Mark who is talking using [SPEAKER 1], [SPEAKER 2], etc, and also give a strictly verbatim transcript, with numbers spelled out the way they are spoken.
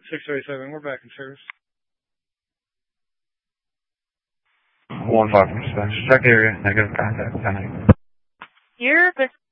[SPEAKER 1] six thirty-seven, we're back in service.
[SPEAKER 2] one five from dispatch. Check area, negative contact, ten eight.
[SPEAKER 3] Your